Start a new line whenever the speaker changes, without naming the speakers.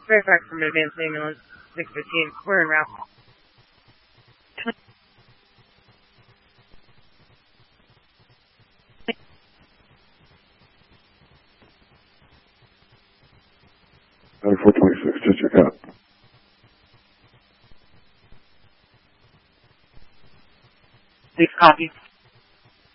Fairfax from Advanced Ambulance, 615. We're en route.
Number 426, just check out.
Please copy.